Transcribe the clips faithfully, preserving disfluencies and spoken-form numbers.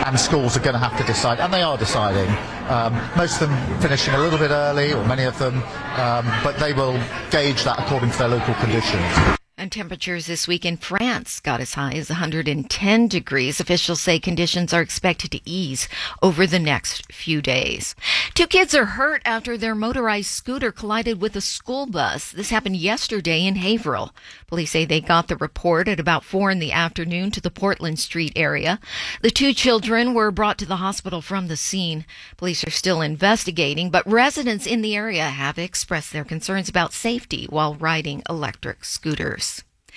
and schools are going to have to decide, and they are deciding. Um, most of them finishing a little bit early, or many of them, um, but they will gauge that according to their local conditions. And temperatures this week in France got as high as one hundred ten degrees. Officials say conditions are expected to ease over the next few days. Two kids are hurt after their motorized scooter collided with a school bus. This happened yesterday in Haverhill. Police say they got the report at about four in the afternoon to the Portland Street area. The two children were brought to the hospital from the scene. Police are still investigating, but residents in the area have expressed their concerns about safety while riding electric scooters.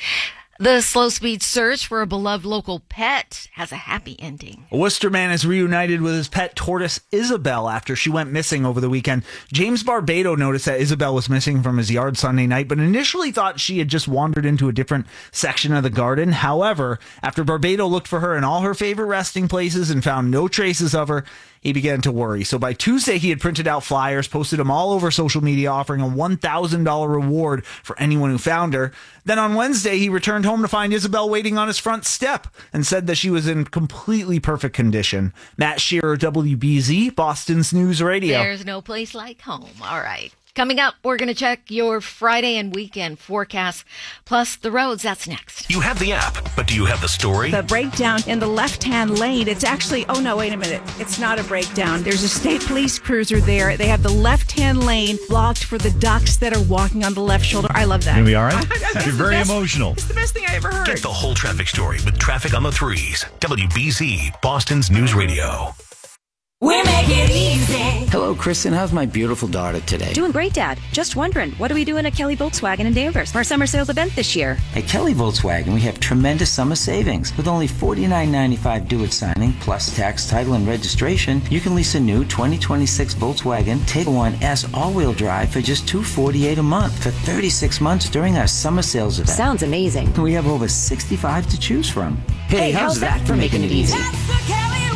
The slow-speed search for a beloved local pet has a happy ending. A Worcester man is reunited with his pet tortoise, Isabel, after she went missing over the weekend. James Barbado noticed that Isabel was missing from his yard Sunday night, but initially thought she had just wandered into a different section of the garden. However, after Barbado looked for her in all her favorite resting places and found no traces of her, he began to worry. So by Tuesday, he had printed out flyers, posted them all over social media, offering a one thousand dollars reward for anyone who found her. Then on Wednesday, he returned home to find Isabel waiting on his front step and said that she was in completely perfect condition. Matt Shearer, W B Z, Boston's News Radio. There's no place like home. All right. Coming up, we're going to check your Friday and weekend forecast, plus the roads. That's next. You have the app, but do you have the story? The breakdown in the left-hand lane, it's actually, oh no, wait a minute. It's not a breakdown. There's a state police cruiser there. They have the left-hand lane blocked for the ducks that are walking on the left shoulder. I love that. You'll be all right? I, I, You're very best, emotional. It's the best thing I ever heard. Get the whole traffic story with Traffic on the Threes. W B Z, Boston's News Radio. We make it easy. Hello, Kristen. How's my beautiful daughter today? Doing great, Dad. Just wondering, what are we doing at Kelly Volkswagen in Danvers for our summer sales event this year? At Kelly Volkswagen, we have tremendous summer savings. With only forty-nine ninety-five due at signing, plus tax, title, and registration, you can lease a new twenty twenty-six Volkswagen Tiguan One S all-wheel drive for just two hundred forty-eight dollars a month for thirty-six months during our summer sales event. Sounds amazing. We have over sixty-five to choose from. Hey, how's, how's that, that for making it easy? That's the Kelly way.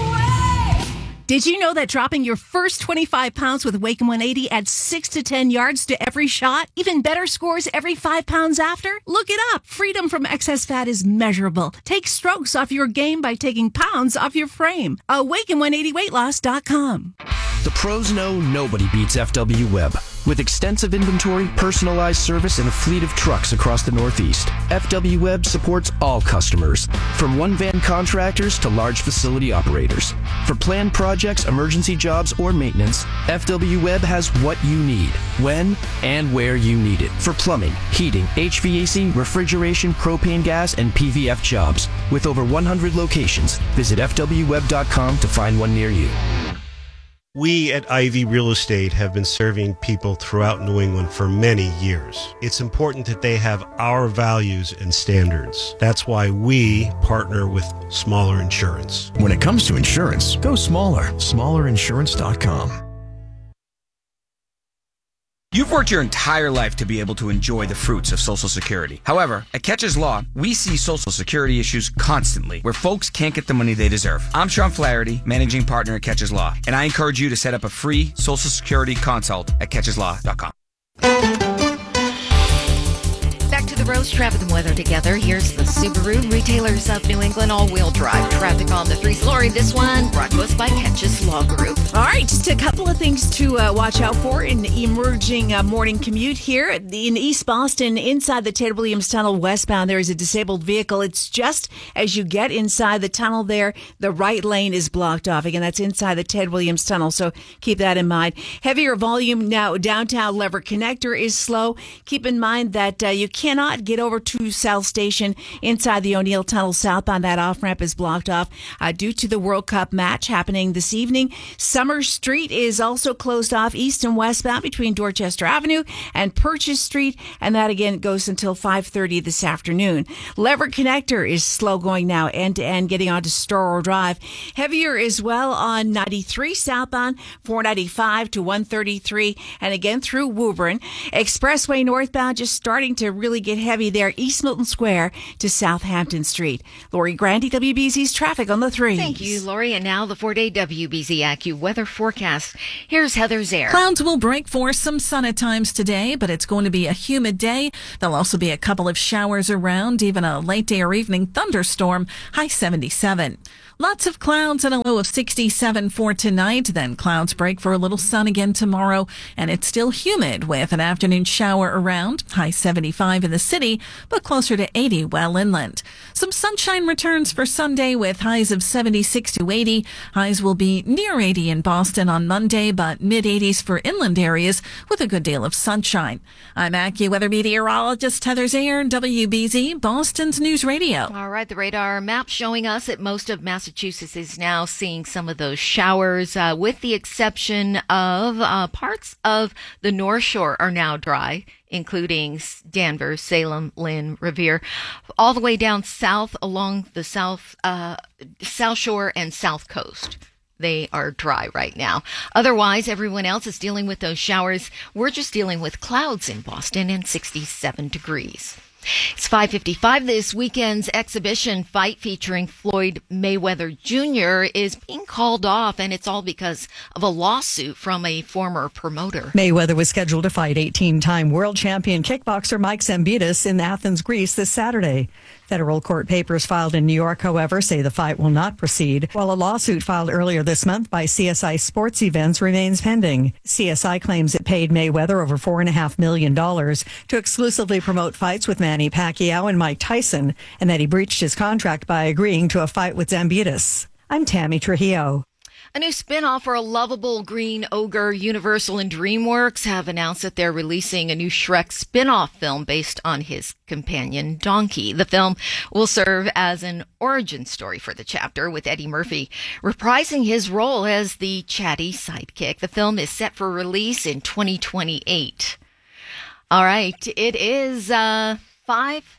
Did you know that dropping your first twenty-five pounds with Waikin one eighty adds six to ten yards to every shot? Even better scores every five pounds after? Look it up. Freedom from excess fat is measurable. Take strokes off your game by taking pounds off your frame. Waikin one eighty weight loss dot com. The pros know nobody beats F W Web. With extensive inventory, personalized service, and a fleet of trucks across the Northeast, F W Web supports all customers, from one-van contractors to large facility operators. For planned projects, emergency jobs, or maintenance, F W Web has what you need, when and where you need it. For plumbing, heating, H V A C, refrigeration, propane gas, and P V F jobs. With over one hundred locations, visit F W web dot com to find one near you. We at Ivy Real Estate have been serving people throughout New England for many years. It's important that they have our values and standards. That's why we partner with Smaller Insurance. When it comes to insurance, go smaller. smaller insurance dot com. You've worked your entire life to be able to enjoy the fruits of Social Security. However, at Catches Law, we see Social Security issues constantly where folks can't get the money they deserve. I'm Sean Flaherty, managing partner at Catches Law, and I encourage you to set up a free Social Security consult at catches law dot com. Back to the roads, traffic and weather together. Here's the Subaru Retailers of New England all-wheel drive traffic on the Threes. Lori, this one brought to us by Catches Law Group. All right, just a couple of things to uh, watch out for in the emerging uh, morning commute here. In East Boston, inside the Ted Williams Tunnel westbound, there is a disabled vehicle. It's just as you get inside the tunnel there, the right lane is blocked off. Again, that's inside the Ted Williams Tunnel, so keep that in mind. Heavier volume now downtown Lever Connector is slow. Keep in mind that uh, you cannot get over to South Station inside the O'Neill Tunnel southbound. That off-ramp is blocked off uh, due to the World Cup match happening this evening. Summer Street is also closed off east and westbound between Dorchester Avenue and Purchase Street, and that again goes until five thirty this afternoon. Lever Connector is slow going now end-to-end getting onto Storrow Drive. Heavier as well on ninety-three southbound, four ninety-five to one thirty-three, and again through Woburn. Expressway northbound just starting to really get heavy there, East Milton Square to Southampton Street. Lori Grandy, W B Z's Traffic on the Threes. Thank you, Lori. And now the four-day W B Z AccuWeather forecast. Here's Heather Zare. Clouds will break for some sun at times today, but it's going to be a humid day. There'll also be a couple of showers around, even a late day or evening thunderstorm, high seventy-seven. Lots of clouds and a low of sixty-seven for tonight. Then clouds break for a little sun again tomorrow. And it's still humid with an afternoon shower around. High seventy-five in the city, but closer to eighty well inland. Some sunshine returns for Sunday with highs of seventy-six to eighty. Highs will be near eighty in Boston on Monday, but mid-eighties for inland areas with a good deal of sunshine. I'm AccuWeather meteorologist Heather Zayer, W B Z, Boston's News Radio. All right, the radar map showing us that most of Massachusetts is now seeing some of those showers, uh, with the exception of uh, parts of the North Shore are now dry, including Danvers, Salem, Lynn, Revere, all the way down south along the south uh, South Shore and South Coast. They are dry right now. Otherwise, everyone else is dealing with those showers. We're just dealing with clouds in Boston and sixty-seven degrees. It's five fifty-five. This weekend's exhibition fight featuring Floyd Mayweather Junior is being called off, and it's all because of a lawsuit from a former promoter. Mayweather was scheduled to fight eighteen-time world champion kickboxer Mike Zambidis in Athens, Greece this Saturday. Federal court papers filed in New York, however, say the fight will not proceed, while a lawsuit filed earlier this month by C S I Sports Events remains pending. C S I claims it paid Mayweather over four point five million dollars to exclusively promote fights with Manny Pacquiao and Mike Tyson, and that he breached his contract by agreeing to a fight with Zambidis. I'm Tammy Trujillo. A new spin-off for a lovable green ogre. Universal and DreamWorks have announced that they're releasing a new Shrek spin-off film based on his companion Donkey. The film will serve as an origin story for the chapter, with Eddie Murphy reprising his role as the chatty sidekick. The film is set for release in twenty twenty-eight. All right, it is uh, five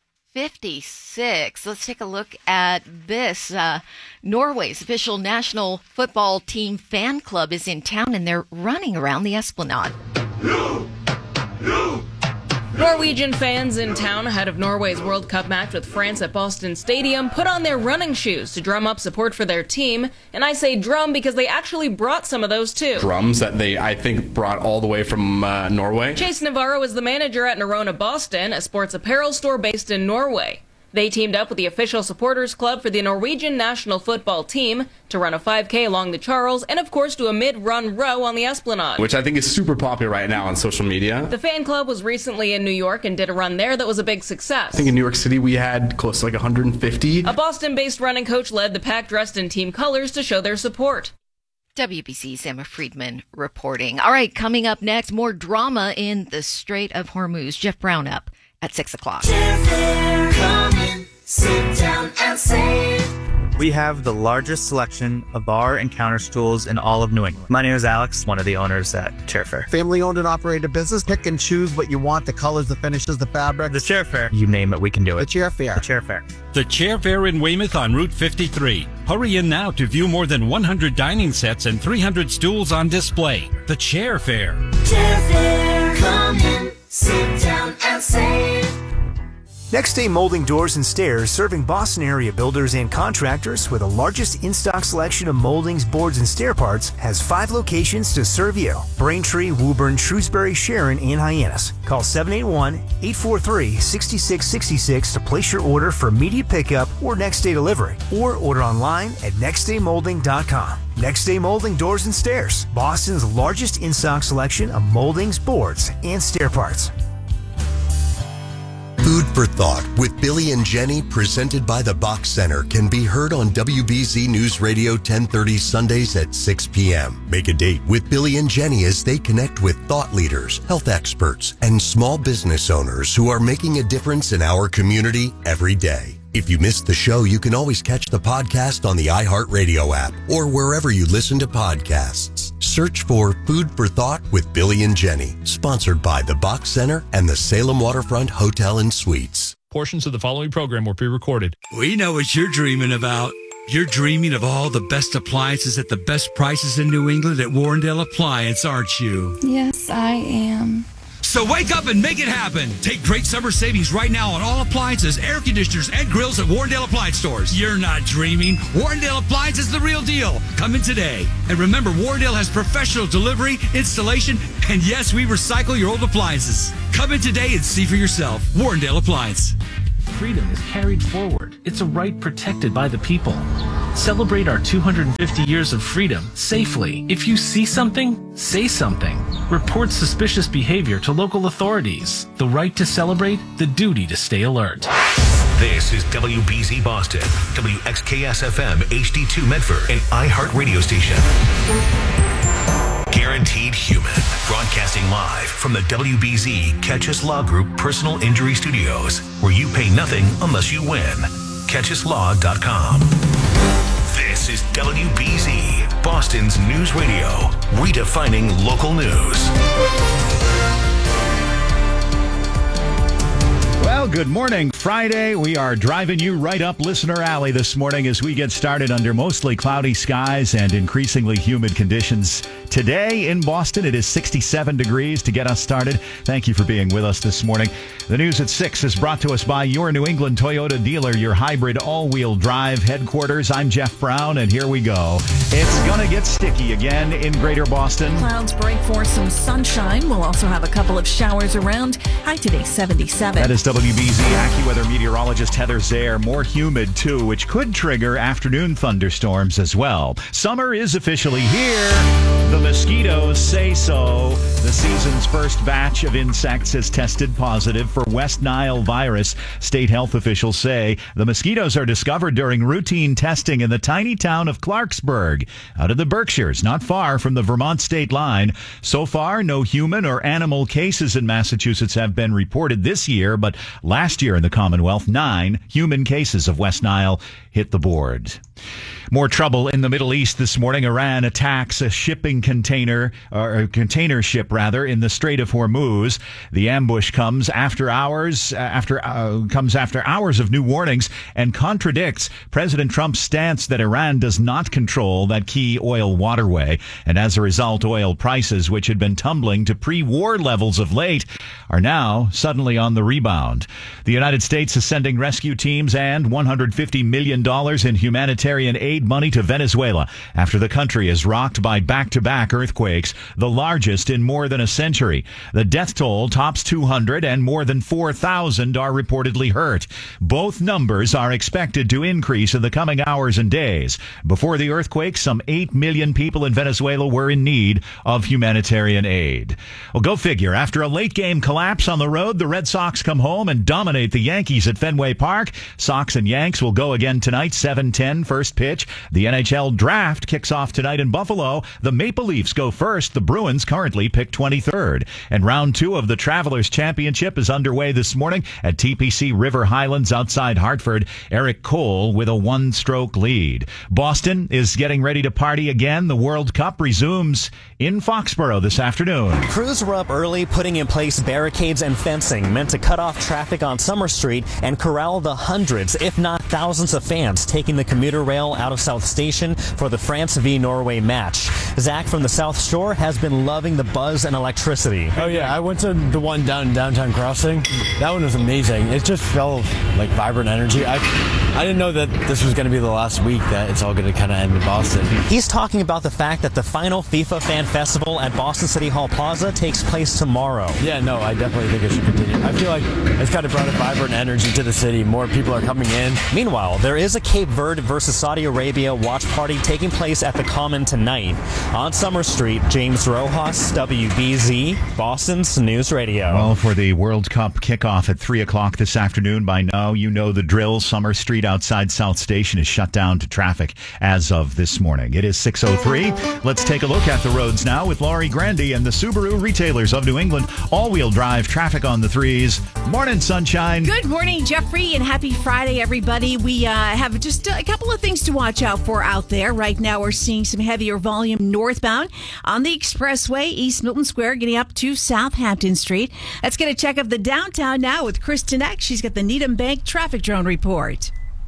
fifty-six. Let's take a look at this. Uh, Norway's official national football team fan club is in town, and they're running around the Esplanade. Norwegian fans in town ahead of Norway's World Cup match with France at Boston Stadium put on their running shoes to drum up support for their team. And I say drum because they actually brought some of those too. Drums that they, I think, brought all the way from uh, Norway. Chase Navarro is the manager at Norona Boston, a sports apparel store based in Norway. They teamed up with the official supporters club for the Norwegian national football team to run a five K along the Charles and, of course, do a mid-run row on the Esplanade, which I think is super popular right now on social media. The fan club was recently in New York and did a run there that was a big success. I think in New York City we had close to like one hundred fifty. A Boston-based running coach led the pack dressed in team colors to show their support. W B C's Emma Friedman reporting. All right, coming up next, more drama in the Strait of Hormuz. Jeff Brown up at six o'clock. Come in, sit down and save. We have the largest selection of bar and counter stools in all of New England. My name is Alex, one of the owners at Chairfair. Family owned and operated business. Pick and choose what you want, the colors, the finishes, the fabric. The Chairfair. You name it, we can do it. The Chairfair. The Chairfair. The Chairfair in Weymouth on Route fifty-three. Hurry in now to view more than one hundred dining sets and three hundred stools on display. The Chairfair. Chairfair, come in, sit down and save. Next Day Molding Doors and Stairs, serving Boston area builders and contractors with the largest in-stock selection of moldings, boards, and stair parts, has five locations to serve you. Braintree, Woburn, Shrewsbury, Sharon, and Hyannis. Call seven eight one, eight four three, six six six six to place your order for immediate pickup or next day delivery, or order online at next day molding dot com. Next Day Molding Doors and Stairs, Boston's largest in-stock selection of moldings, boards, and stair parts. Food for Thought with Billy and Jenny, presented by the Box Center, can be heard on W B Z News Radio ten thirty Sundays at six p.m. Make a date with Billy and Jenny as they connect with thought leaders, health experts, and small business owners who are making a difference in our community every day. If you missed the show, you can always catch the podcast on the iHeartRadio app or wherever you listen to podcasts. Search for Food for Thought with Billy and Jenny, sponsored by the Box Center and the Salem Waterfront Hotel and Suites. Portions of the following program were pre-recorded. We know what you're dreaming about. You're dreaming of all the best appliances at the best prices in New England at Warrendale Appliance, aren't you? Yes, I am. So wake up and make it happen. Take great summer savings right now on all appliances, air conditioners, and grills at Warrendale Appliance Stores. You're not dreaming. Warrendale Appliance is the real deal. Come in today. And remember, Warrendale has professional delivery, installation, and yes, we recycle your old appliances. Come in today and see for yourself. Warrendale Appliance. freedom is carried forward. It's a right protected by the people. Celebrate our two hundred fifty years of freedom safely. If you see something, say something. Report suspicious behavior to local authorities. The right to celebrate, the duty to stay alert. This is W B Z Boston, W X K S F M H D two Medford, an iHeart radio station. Guaranteed Human, broadcasting live from the W B Z Catch Us Law Group Personal Injury Studios, where you pay nothing unless you win. catch us law dot com. This is W B Z, Boston's news radio, redefining local news. Well, good morning. Friday, we are driving you right up Listener Alley this morning as we get started under mostly cloudy skies and increasingly humid conditions. Today in Boston, it is sixty-seven degrees to get us started. Thank you for being with us this morning. The news at six is brought to us by your New England Toyota dealer, your hybrid all-wheel drive headquarters. I'm Jeff Brown, and here we go. It's going to get sticky again in Greater Boston. Clouds break for some sunshine. We'll also have a couple of showers around. High today, seventy-seven. That is W B Z AccuWeather meteorologist Heather Zaire. More humid, too, which could trigger afternoon thunderstorms as well. Summer is officially here. The mosquitoes say so. The season's first batch of insects has tested positive for West Nile virus. State health officials say the mosquitoes are discovered during routine testing in the tiny town of Clarksburg, out of the Berkshires, not far from the Vermont state line. So far, no human or animal cases in Massachusetts have been reported this year, but last year in the Commonwealth, nine human cases of West Nile hit the board. More trouble in the Middle East this morning. Iran attacks a shipping container, or a container ship rather, in the Strait of Hormuz. The ambush comes after hours, uh, after uh, comes after hours of new warnings and contradicts President Trump's stance that Iran does not control that key oil waterway. And as a result, oil prices, which had been tumbling to pre-war levels of late, are now suddenly on the rebound. The United States is sending rescue teams and one hundred fifty million dollars in humanitarian aid money to Venezuela after the country is rocked by back-to-back earthquakes, the largest in more than a century. The death toll tops two hundred and more than four thousand are reportedly hurt. Both numbers are expected to increase in the coming hours and days. Before the earthquake, some eight million people in Venezuela were in need of humanitarian aid. Well, go figure. After a late-game collapse on the road, the Red Sox come home and dominate the Yankees at Fenway Park. Sox and Yanks will go again tonight, seven ten, first pitch. The N H L draft kicks off tonight in Buffalo. The Maple Leafs go first. The Bruins currently pick twenty-third. And round two of the Travelers Championship is underway this morning at T P C River Highlands outside Hartford. Eric Cole with a one-stroke lead. Boston is getting ready to party again. The World Cup resumes in Foxborough this afternoon. Crews were up early, putting in place barricades and fencing meant to cut off traffic on Summer Street and corral the hundreds, if not thousands of fans taking the commuter rail out of South Station for the France v Norway match. Zach from the South Shore has been loving the buzz and electricity. Oh yeah, I went to the one down in Downtown Crossing. That one was amazing. It just felt like vibrant energy. I I didn't know that this was going to be the last week that it's all going to kind of end in Boston. He's talking about the fact that the final FIFA Fan Festival at Boston City Hall Plaza takes place tomorrow. Yeah, no, I definitely think it should continue. I feel like it's kind of brought a vibrant energy to the city. More people are coming in. Meanwhile, there is a Cape Verde versus Saudi Arabia watch party taking place at the Common tonight. On Summer Street, James Rojas, W B Z, Boston's News Radio. Well, for the World Cup kickoff at three o'clock this afternoon, by now you know the drill. Summer Street outside South Station is shut down to traffic as of this morning. It is six oh three. Let's take a look at the roads now with Laurie Grandy and the Subaru Retailers of New England. All-wheel drive traffic on the threes. Morning, sunshine. Good morning, Jeffrey, and happy Friday, everybody. We uh, have just a couple of things to watch out for out there. Right now, we're seeing some heavier volume northbound on the expressway, East Milton Square, getting up to Southampton Street. Let's get a check of the downtown now with Kristen Eck. She's got the Needham Bank traffic drone report.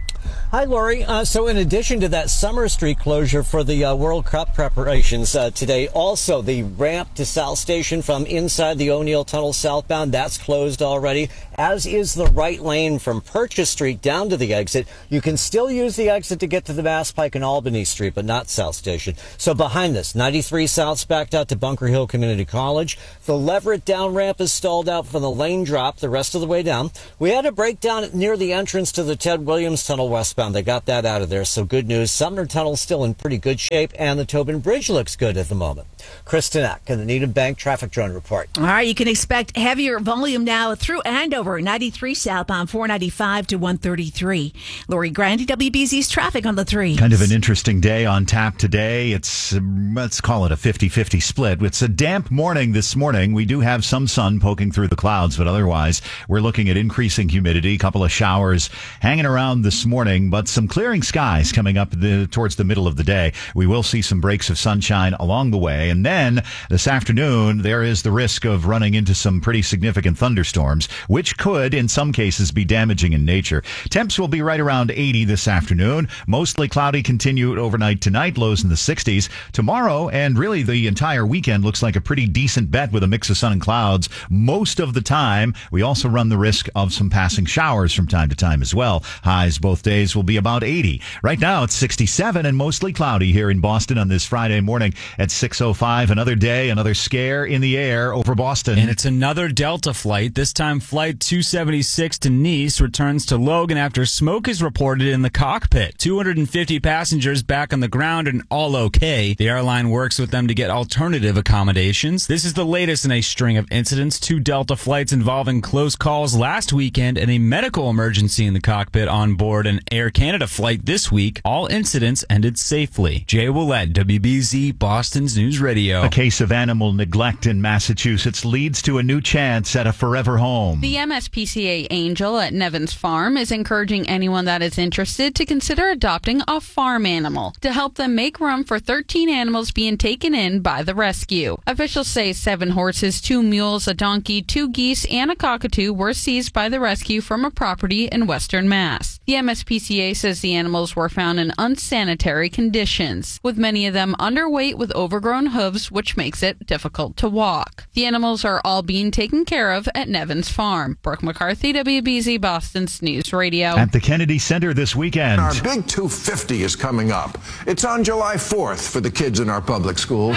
Hi, Lori. Uh, so in addition to that Summer Street closure for the uh, World Cup preparations uh, today, also the ramp to South Station from inside the O'Neill Tunnel southbound, that's closed already, as is the right lane from Purchase Street down to the exit. You can still use the exit to get to the Mass Pike and Albany Street, but not South Station. So behind this, ninety-three South's backed out to Bunker Hill Community College. The Leverett down ramp is stalled out from the lane drop the rest of the way down. We had a breakdown near the entrance to the Ted Williams Tunnel westbound. They got that out of there, so good news. Sumner Tunnel's still in pretty good shape, and the Tobin Bridge looks good at the moment. Kristen Eck and the Needham Bank Traffic Drone Report. All right, you can expect heavier volume now through Andover, ninety-three southbound, four ninety-five to one thirty-three. Lori Grandy, W B Z's traffic on the three. Kind of an interesting day on tap today. It's, um, let's call it a fifty-fifty split. It's a damp morning this morning. We do have some sun poking through the clouds, but otherwise we're looking at increasing humidity, a couple of showers hanging around this morning, but some clearing skies coming up the, towards the middle of the day. We will see some breaks of sunshine along the way. And then this afternoon, there is the risk of running into some pretty significant thunderstorms, which could, in some cases, be damaging in nature. Temps will be right around eighty this afternoon. Mostly cloudy continued overnight tonight, lows in the sixties. Tomorrow, and really the entire weekend, looks like a pretty decent bet with a mix of sun and clouds most of the time. We also run the risk of some passing showers from time to time as well. Highs both days will be about eighty. Right now, it's sixty-seven and mostly cloudy here in Boston on this Friday morning at six oh five. Another day, another scare in the air over Boston. And it's another Delta flight. This time, Flight two seventy-six to Nice returns to Logan after smoke is reported in the cockpit. two hundred fifty passengers back on the ground and all okay. The airline works with them to get alternative accommodations. This is the latest in a string of incidents. Two Delta flights involving close calls last weekend and a medical emergency in the cockpit on board an Air Canada flight this week. All incidents ended safely. Jay Willett, W B Z, Boston's News Radio. A case of animal neglect in Massachusetts leads to a new chance at a forever home. The M S P C A Angel at Nevins Farm is encouraging anyone that is interested to consider adopting a farm animal to help them make room for thirteen animals being taken in by the rescue. Officials say seven horses, two mules, a donkey, two geese, and a cockatoo were seized by the rescue from a property in Western Mass. The M S P C A says the animals were found in unsanitary conditions, with many of them underweight with overgrown hooves, which makes it difficult to walk. The animals are all being taken care of at Nevins Farm. Brooke McCarthy, W B Z, Boston's News Radio. At the Kennedy Center this weekend. Our big two fifty is coming up. It's on July fourth for the kids in our public school.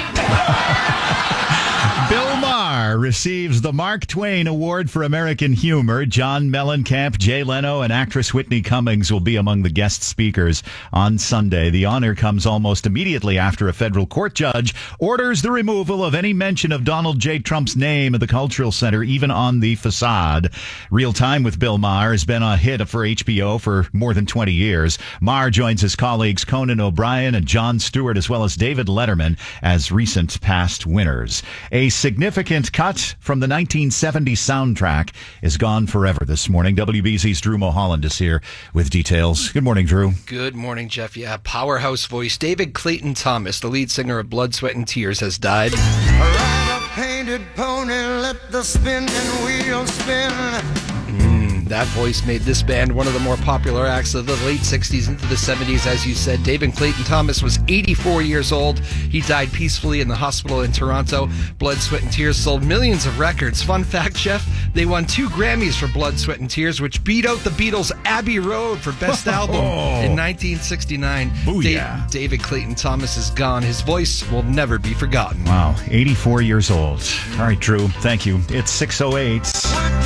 Bill Maher receives the Mark Twain Award for American Humor. John Mellencamp, Jay Leno, and actress Whitney Cummings will be among the guest speakers on Sunday. The honor comes almost immediately after a federal court judge orders the removal of any mention of Donald J. Trump's name at the Cultural Center, even on the facade. Real Time with Bill Maher has been a hit for H B O for more than twenty years. Maher joins his colleagues Conan O'Brien and Jon Stewart, as well as David Letterman, as recent past winners. A significant cut from the nineteen seventies soundtrack is gone forever this morning. W B Z's Drew Mulholland is here with details. Good morning, Drew. Good morning, Jeff. Yeah, powerhouse voice David Clayton Thomas, the lead singer of Blood, Sweat, and Tears, has died. Ride a painted pony, let the spinning wheel spin. Mm, that voice made this band one of the more popular acts of the late sixties into the seventies. As you said, David Clayton Thomas was eighty-four years old. He died peacefully in the hospital in Toronto. Blood, Sweat, and Tears sold millions of records. Fun fact, Jeff, they won two Grammys for Blood, Sweat, and Tears, which beat out the Beatles' Abbey Road for Best Album in nineteen sixty-nine. Booyah. Da- David Clayton Thomas is gone. His voice will never be forgotten. Wow, eighty-four years old. All right, Drew, thank you. It's six oh eight.